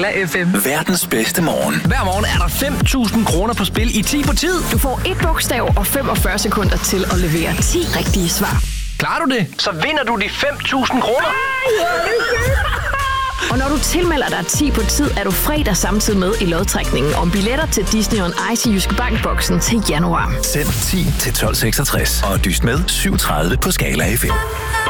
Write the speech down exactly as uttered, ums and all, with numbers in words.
Skala F M. Verdens bedste morgen. Hver morgen er der fem tusind kroner på spil i ti på tid. Du får et bogstav og femogfyrre sekunder til at levere ti rigtige svar. Klarer du det, så vinder du de fem tusind kroner. Og når du tilmelder dig ti på tid, er du fredag samtidig med i lodtrækningen om billetter til Disney on Ice i Jyske Bank-boksen til januar. Send ti til tolv seksogtres og dyst med syv tredive på Skala F M.